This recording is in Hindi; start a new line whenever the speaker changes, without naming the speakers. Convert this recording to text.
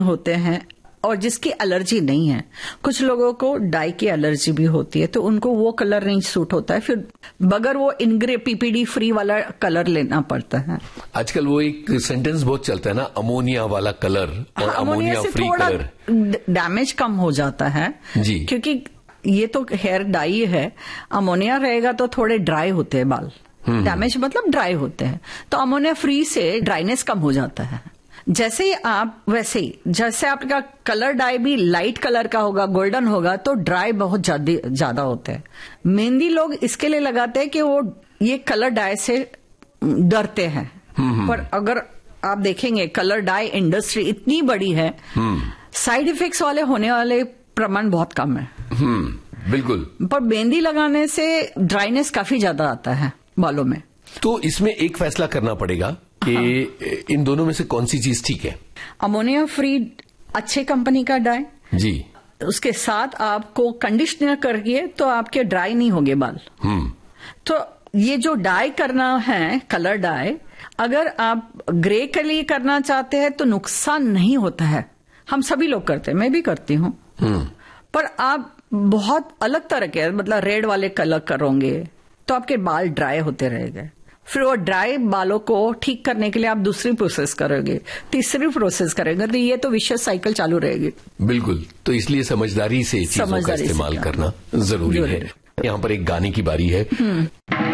होते हैं और जिसकी एलर्जी नहीं है। कुछ लोगों को डाई की एलर्जी भी होती है, तो उनको वो कलर नहीं सूट होता है, फिर बगैर वो इनग्रे पीपीडी फ्री वाला कलर लेना पड़ता है।
आजकल वो एक सेंटेंस बहुत चलता है ना, अमोनिया वाला कलर और अमोनिया फ्री कलर।
डैमेज कम हो जाता है
जी,
क्योंकि ये तो हेयर डाई है। अमोनिया रहेगा तो थोड़े ड्राई होते हैं बाल, डैमेज मतलब ड्राई होते हैं। तो अमोनिया फ्री से ड्राइनेस कम हो जाता है। जैसे ही आप वैसे ही जैसे आपका कलर डाई भी लाइट कलर का होगा, गोल्डन होगा, तो ड्राई बहुत ज्यादा होते हैं। मेहंदी लोग इसके लिए लगाते हैं कि वो ये कलर डाई से डरते हैं, पर अगर आप देखेंगे कलर डाई इंडस्ट्री इतनी बड़ी है, साइड इफेक्ट्स वाले होने वाले प्रमाण बहुत कम है।
बिल्कुल।
पर मेहंदी लगाने से ड्राइनेस काफी ज्यादा आता है बालों में।
तो इसमें एक फैसला करना पड़ेगा कि इन दोनों में से कौन सी चीज ठीक है।
अमोनिया फ्री अच्छे कंपनी का डाई
जी,
उसके साथ आपको कंडीशनर करिए तो आपके ड्राई नहीं होंगे बाल। तो ये जो डाई करना है, कलर डाई, अगर आप ग्रे के लिए करना चाहते हैं तो नुकसान नहीं होता है। हम सभी लोग करते हैं, मैं भी करती हूँ। पर आप बहुत अलग तरह के मतलब रेड वाले कलर करोगे तो आपके बाल ड्राई होते रहेंगे। फिर वो ड्राई बालों को ठीक करने के लिए आप दूसरी प्रोसेस करोगे, तीसरी प्रोसेस करोगे, तो ये तो विशेष साइकिल चालू रहेगी।
बिल्कुल। तो इसलिए समझदारी से चीजों का इस्तेमाल करना जरूरी है। यहाँ पर एक गाने की बारी है।